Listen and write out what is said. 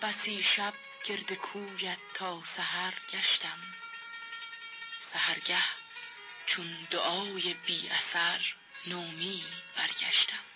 بسی شب گرد کویت تا سحر گشتم، سحرگه چون دعای بی اثر نومید برگشتم.